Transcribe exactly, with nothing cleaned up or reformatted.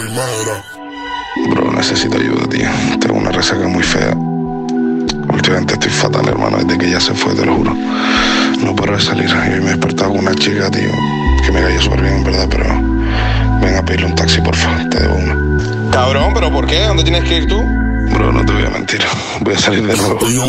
Bro, necesito ayuda, tío. Tengo una resaca muy fea. Últimamente estoy fatal, hermano, desde que ella se fue, te lo juro. No paro de salir. Y hoy me he despertado con una chica, tío, que me cayó súper bien, en verdad, pero... Venga a pedirle un taxi, por favor, te debo uno. Cabrón, ¿pero por qué? ¿Dónde tienes que ir tú? Bro, no te voy a mentir. Voy a salir de nuevo.